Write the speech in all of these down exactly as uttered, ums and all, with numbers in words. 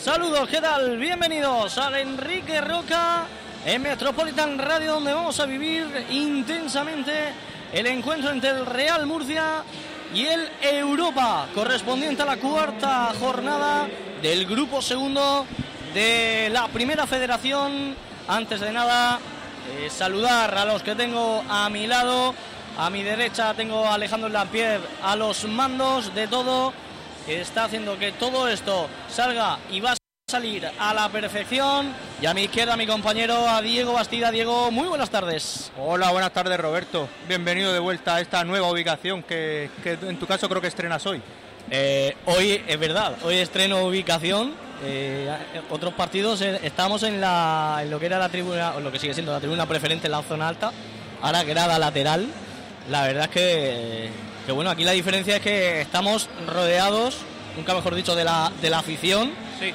Saludos, ¿qué tal? Bienvenidos al Enrique Roca en Metropolitan Radio, donde vamos a vivir intensamente el encuentro entre el Real Murcia y el Europa, correspondiente a la cuarta jornada del grupo segundo de la Primera Federación. Antes de nada, eh, saludar a los que tengo a mi lado. A mi derecha tengo a Alejandro Lampier a los mandos de todo, que está haciendo que todo esto salga y va a salir a la perfección. Y a mi izquierda mi compañero, a Diego Bastida. Diego, muy buenas tardes. Hola, buenas tardes, Roberto. Bienvenido de vuelta a esta nueva ubicación que, que en tu caso creo que estrenas hoy. Eh, hoy es verdad, hoy estreno ubicación. Eh, otros partidos eh, estábamos en, la, en lo que era la tribuna, o lo que sigue siendo la tribuna preferente en la zona alta, ahora grada lateral. La verdad es que, que bueno, aquí la diferencia es que estamos rodeados, nunca mejor dicho, de la, de la afición. Sí.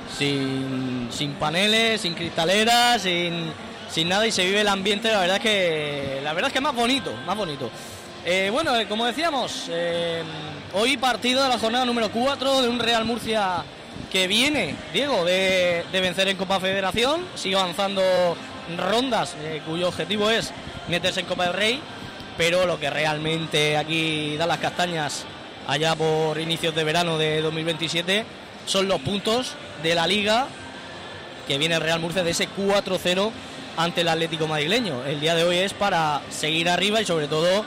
Sin, sin paneles, sin cristaleras, sin, sin nada, y se vive el ambiente. La verdad es que la verdad es que más bonito, más bonito. Eh, bueno, eh, como decíamos, eh, hoy partido de la jornada número cuatro de un Real Murcia que viene, Diego, de, de vencer en Copa Federación, sigue avanzando rondas, eh, cuyo objetivo es meterse en Copa del Rey, pero lo que realmente aquí da las castañas allá por inicios de verano de dos mil veintisiete son los puntos de la Liga, que viene el Real Murcia de ese cuatro cero ante el Atlético madrileño. El día de hoy es para seguir arriba y sobre todo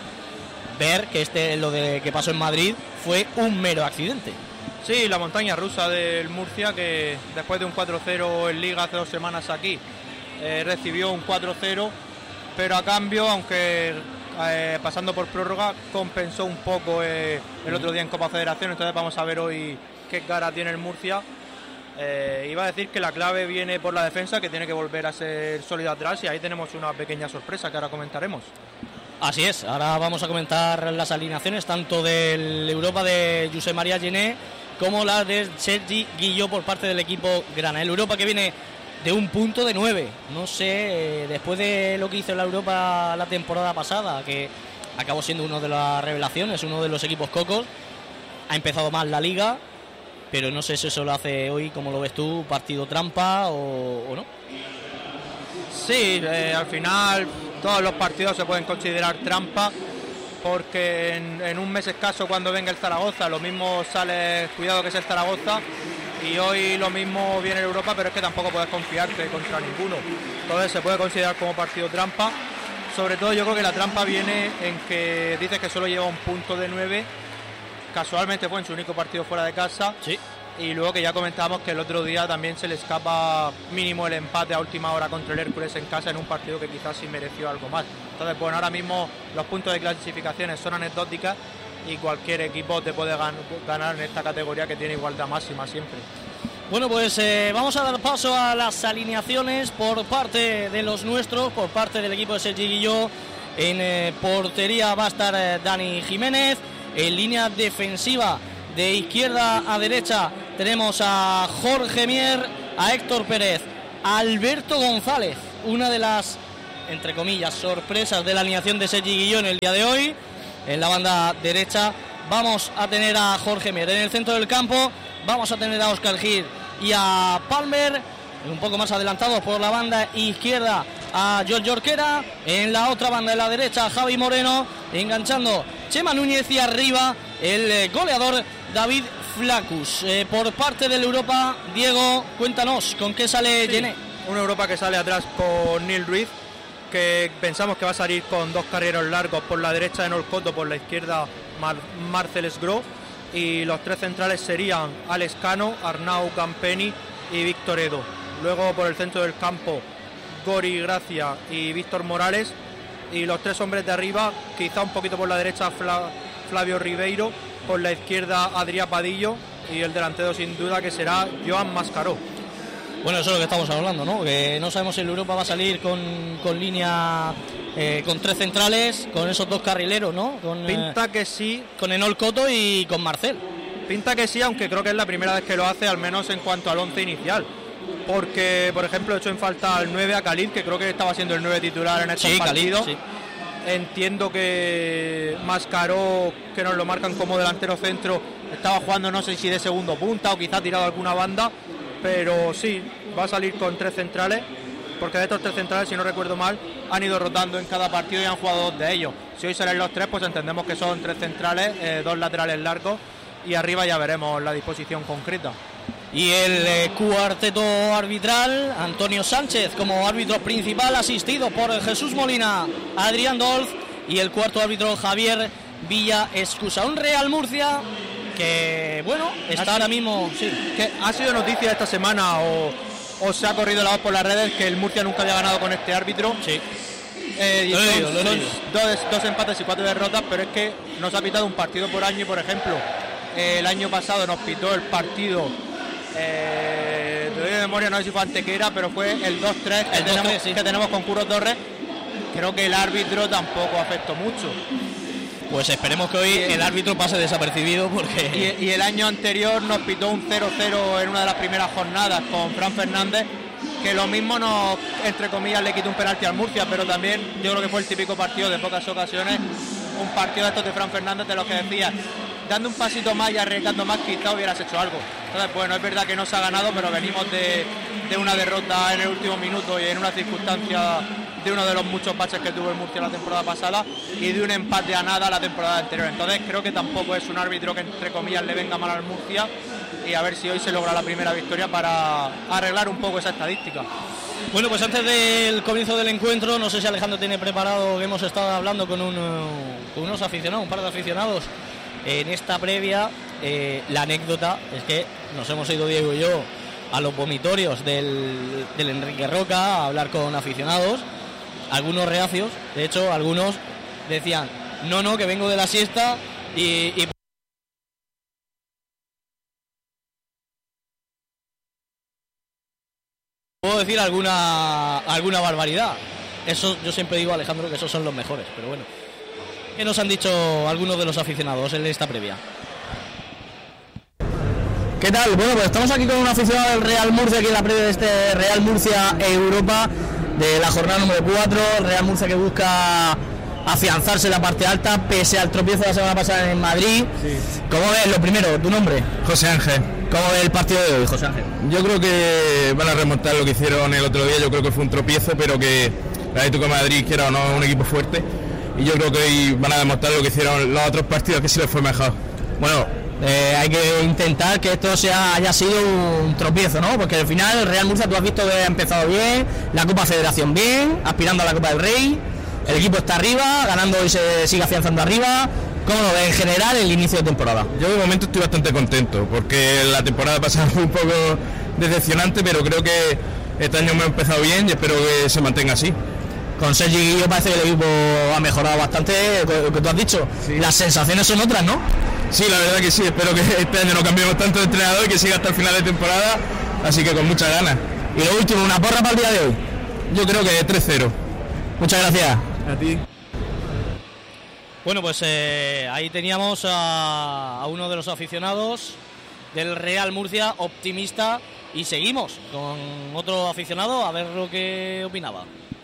ver que este lo de que pasó en Madrid fue un mero accidente. Sí, la montaña rusa del Murcia, que después de un cuatro cero en Liga hace dos semanas aquí, eh, recibió un cuatro cero, pero a cambio, aunque eh, pasando por prórroga, compensó un poco eh, el otro día en Copa Federación. Entonces vamos a ver hoy qué cara tiene el Murcia. Eh, iba a decir que la clave viene por la defensa, que tiene que volver a ser sólida atrás, y ahí tenemos una pequeña sorpresa que ahora comentaremos. Así es, ahora vamos a comentar las alineaciones tanto del Europa de Josep María Gené como la de Sergi Guilló por parte del equipo grana. El Europa que viene de un punto de nueve, no sé, después de lo que hizo la Europa la temporada pasada, que acabó siendo una de las revelaciones, uno de los equipos cocos, ha empezado mal la Liga, pero no sé si eso lo hace hoy, como lo ves tú, partido trampa o, o no. Sí, eh, al final todos los partidos se pueden considerar trampa, porque en, en un mes escaso, cuando venga el Zaragoza, lo mismo sale, cuidado que es el Zaragoza, y hoy lo mismo viene el Europa, pero es que tampoco puedes confiarte contra ninguno. Entonces se puede considerar como partido trampa. Sobre todo yo creo que la trampa viene en que dices que solo lleva un punto de nueve. Casualmente fue en su único partido fuera de casa. Sí. Y luego que ya comentábamos que el otro día también se le escapa mínimo el empate a última hora contra el Hércules en casa, en un partido que quizás sí mereció algo más. Entonces, bueno, ahora mismo los puntos de clasificaciones son anecdóticas y cualquier equipo te puede gan- ganar en esta categoría, que tiene igualdad máxima siempre. Bueno, pues eh, vamos a dar paso a las alineaciones por parte de los nuestros, por parte del equipo de Sergi Guilló. En eh, portería va a estar eh, Dani Jiménez. En línea defensiva, de izquierda a derecha, tenemos a Jorge Mier, a Héctor Pérez, a Alberto González, una de las, entre comillas, sorpresas de la alineación de Sergi Guilló en el día de hoy. En la banda derecha vamos a tener a Jorge Mier. En el centro del campo vamos a tener a Óscar Gil y a Palmer. Un poco más adelantados por la banda izquierda a George Jorquera. En la otra banda de la derecha Javi Moreno, enganchando Chema Núñez, y arriba el eh, goleador David Flacus. Eh, por parte del Europa, Diego, cuéntanos con qué sale Sí, Gené. una Europa que sale atrás con Neil Ruiz, que pensamos que va a salir con dos carreros largos, por la derecha de Norcoto, por la izquierda Mar- Marcel Sgro, y los tres centrales serían Alex Cano, Arnau Campeni y Víctor Edo. Luego por el centro del campo Gori Gracia y Víctor Morales, y los tres hombres de arriba, quizá un poquito por la derecha Fla- Flavio Ribeiro, por la izquierda Adrià Padillo, y el delantero sin duda que será Joan Mascaró. Bueno, eso es lo que estamos hablando, ¿no? Que no sabemos si el Europa va a salir con, con línea, eh, con tres centrales, con esos dos carrileros, ¿no? Con, Pinta eh, que sí. con Enol Coto y con Marcel. Pinta que sí, aunque creo que es la primera vez que lo hace, al menos en cuanto al once inicial. Porque, por ejemplo, he hecho en falta al nueve a Khalid, que creo que estaba siendo el nueve titular en estos Sí, partidos. Khalid, sí. Entiendo que Mascaró, que nos lo marcan como delantero centro, estaba jugando, no sé si de segundo punta o quizá tirado alguna banda, pero sí, va a salir con tres centrales, porque de estos tres centrales, si no recuerdo mal, han ido rotando en cada partido y han jugado dos de ellos. Si hoy salen los tres, pues entendemos que son tres centrales, eh, dos laterales largos, y arriba ya veremos la disposición concreta. Y el eh, cuarteto arbitral, Antonio Sánchez como árbitro principal, asistido por Jesús Molina, Adrián Dolz, y el cuarto árbitro Javier Villa Escusa. Un Real Murcia que, bueno, está ahora mismo... Sí. Que ha sido noticia esta semana o, o se ha corrido la voz por las redes que el Murcia nunca había ganado con este árbitro. Sí. Eh, y lo son, he leído, lo he son leído. dos, dos empates y cuatro derrotas, pero es que nos ha pitado un partido por año y, por ejemplo, eh, el año pasado nos pitó el partido... Eh, te doy de memoria, no sé si fue Antequera, pero fue el dos tres que, tenemos, sí. que tenemos con Curro Torres. Creo que el árbitro tampoco afectó mucho. Pues esperemos que hoy el árbitro pase desapercibido, porque... Y, y el año anterior nos pitó un cero cero en una de las primeras jornadas con Fran Fernández, que lo mismo nos, entre comillas, le quitó un penalti al Murcia, pero también yo creo que fue el típico partido de pocas ocasiones, un partido de estos de Fran Fernández de los que decía, dando un pasito más y arriesgando más, quizá hubieras hecho algo. Entonces, bueno, es verdad que no se ha ganado, pero venimos de, de una derrota en el último minuto y en una circunstancia de uno de los muchos baches que tuvo el Murcia la temporada pasada y de un empate a nada la temporada anterior. Entonces creo que tampoco es un árbitro que, entre comillas, le venga mal al Murcia, y a ver si hoy se logra la primera victoria para arreglar un poco esa estadística. Bueno, pues antes del comienzo del encuentro, no sé si Alejandro tiene preparado, hemos estado hablando con, un, con unos aficionados, un par de aficionados en esta previa. Eh, la anécdota es que nos hemos ido Diego y yo a los vomitorios del, del Enrique Roca a hablar con aficionados, algunos reacios, de hecho algunos decían, no, no, que vengo de la siesta y... y puedo decir alguna alguna barbaridad. Eso yo siempre digo, Alejandro, que esos son los mejores, pero bueno. ¿Qué nos han dicho algunos de los aficionados en esta previa? ¿Qué tal? Bueno, pues estamos aquí con un aficionado del Real Murcia, aquí en la previa de este Real Murcia Europa, de la jornada número cuatro, el Real Murcia que busca afianzarse en la parte alta, pese al tropiezo de la semana pasada en Madrid. Sí. ¿Cómo ves, lo primero, tu nombre? José Ángel. ¿Cómo ves el partido de hoy, José Ángel? Yo creo que van a remontar lo que hicieron el otro día, yo creo que fue un tropiezo, pero que el Atlético de Madrid, quiera o no, es un equipo fuerte, y yo creo que hoy van a demostrar lo que hicieron los otros partidos, que sí les fue mejor. Bueno, eh, hay que intentar que esto sea haya sido un tropiezo, ¿no? Porque al final el Real Murcia, tú has visto que ha empezado bien, la Copa Federación bien, aspirando a la Copa del Rey, el equipo está arriba, ganando y se sigue afianzando arriba. ¿Cómo lo ves en general el inicio de temporada? Yo de momento estoy bastante contento, porque la temporada pasada fue un poco decepcionante, pero creo que este año hemos empezado bien y espero que se mantenga así. Con Sergi Guillo parece que el equipo ha mejorado bastante, lo que tú has dicho. Sí. Las sensaciones son otras, ¿no? Sí, la verdad que sí, espero que este año no cambiemos tanto de entrenador y que siga hasta el final de temporada, así que con muchas ganas. Y lo último, ¿una porra para el día de hoy? Yo creo que tres cero. Muchas gracias. A ti. Bueno, pues eh, ahí teníamos a, a uno de los aficionados del Real Murcia, optimista, y seguimos con otro aficionado a ver lo que opinaba.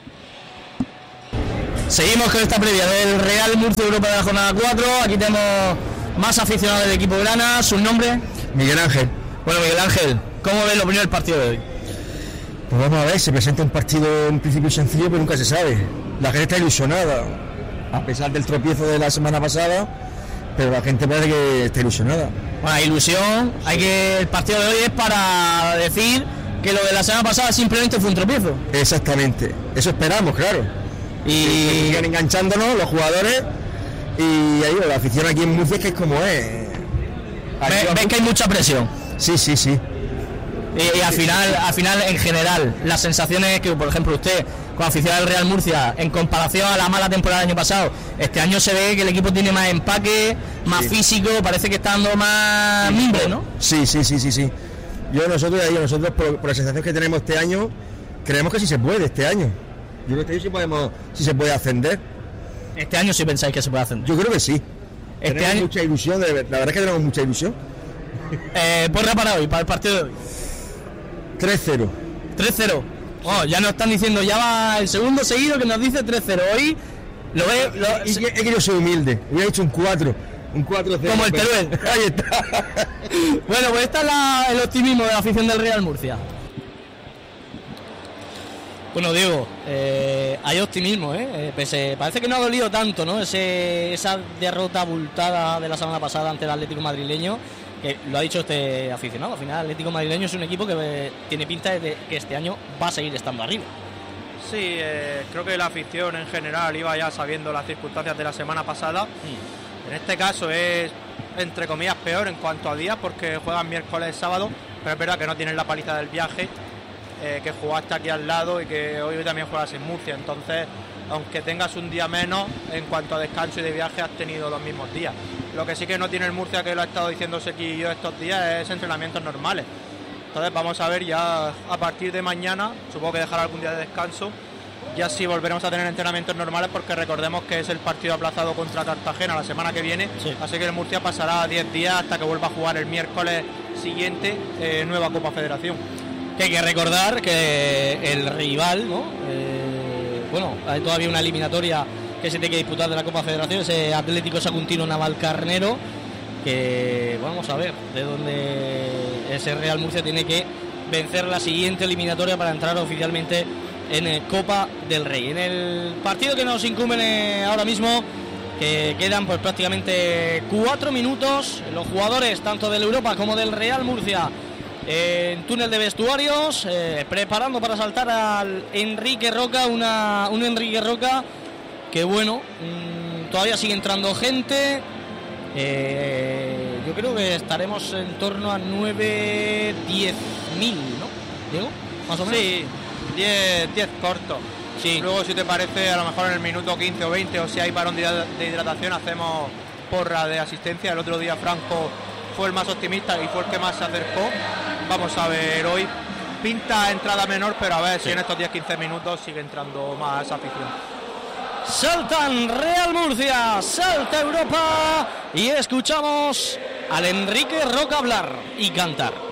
Seguimos con esta previa del Real Murcia Europa de la jornada cuatro. Aquí tenemos más aficionados del equipo grana. ¿Su nombre? Miguel Ángel. Bueno, Miguel Ángel, ¿cómo ves lo primero del partido de hoy? Pues vamos a ver, se presenta un partido en principio sencillo, pero nunca se sabe. La gente está ilusionada, a pesar del tropiezo de la semana pasada, pero la gente parece que está ilusionada. Bueno, ilusión, hay que el partido de hoy es para decir que lo de la semana pasada simplemente fue un tropiezo. Exactamente, eso esperamos, claro. Y que sigan enganchándonos los jugadores, y ahí la afición aquí en Murcia es que es como es. ¿Ves, ¿Ves que hay mucha presión? Sí, sí, sí. Y, y al final, al final en general, las sensaciones que, por ejemplo, usted, con aficionado del Real Murcia, en comparación a la mala temporada del año pasado, este año se ve que el equipo tiene más empaque, más sí. físico, parece que está dando más mimbre, sí. ¿no? Sí, sí, sí, sí, sí. Yo nosotros, yo, nosotros por, por la sensación que tenemos este año, creemos que sí se puede este año. Yo creo que este año sí podemos, sí se puede ascender. Este año sí pensáis que se puede ascender. Yo creo que sí. Este tenemos año mucha ilusión, de, la verdad es que tenemos mucha ilusión. Eh, porra para hoy, para el partido de hoy. tres cero. tres cero. Oh, ya nos están diciendo, ya va el segundo seguido que nos dice tres cero. Hoy lo ve. Lo, y, y, es que yo soy humilde, hubiera hecho un cuatro. Un cuatro cero. Como el Teruel. Ahí está. Bueno, pues está la, el optimismo de la afición del Real Murcia. Bueno, Diego, eh, hay optimismo, ¿eh? Eh, pese, parece que no ha dolido tanto, ¿no? Ese, esa derrota abultada de la semana pasada ante el Atlético madrileño, que lo ha dicho este aficionado. Al final, el Atlético madrileño es un equipo que eh, tiene pinta de que este año va a seguir estando arriba. Sí, eh, creo que la afición en general iba ya sabiendo las circunstancias de la semana pasada. Mm. En este caso es, entre comillas, peor en cuanto a días, porque juegan miércoles, sábado, pero es verdad que no tienen la paliza del viaje. Eh, que jugaste aquí al lado y que hoy también juegas en Murcia, entonces aunque tengas un día menos en cuanto a descanso y de viaje has tenido los mismos días. Lo que sí que no tiene el Murcia, que lo ha estado diciendo Sequi y yo estos días, es entrenamientos normales. Entonces vamos a ver ya a partir de mañana, supongo que dejará algún día de descanso, ya sí volveremos a tener entrenamientos normales, porque recordemos que es el partido aplazado contra Cartagena la semana que viene, sí. Así que el Murcia pasará diez días hasta que vuelva a jugar el miércoles siguiente eh, nueva Copa Federación. Que hay que recordar que el rival, ¿no? Eh, bueno, hay todavía una eliminatoria que se tiene que disputar de la Copa Federación, ese Atlético Saguntino Navalcarnero, que vamos a ver de dónde ese Real Murcia tiene que vencer la siguiente eliminatoria para entrar oficialmente en Copa del Rey. En el partido que nos incumbe ahora mismo, que quedan pues prácticamente cuatro minutos, los jugadores tanto del Europa como del Real Murcia en túnel de vestuarios, eh, preparando para saltar al Enrique Roca, una, un Enrique Roca que bueno, mmm, todavía sigue entrando gente, eh, yo creo que estaremos en torno a nueve, diez mil, ¿no? Diego, más o menos. Sí, diez, diez cortos. Sí. Luego, si te parece, a lo mejor en el minuto quince o veinte, o si hay parón de hidratación, hacemos porra de asistencia. El otro día Franco fue el más optimista y fue el que más se acercó. Vamos a ver hoy, pinta entrada menor, pero a ver sí. si en estos diez a quince minutos sigue entrando más afición. Saltan Real Murcia, salta Europa y escuchamos al Enrique Roca hablar y cantar.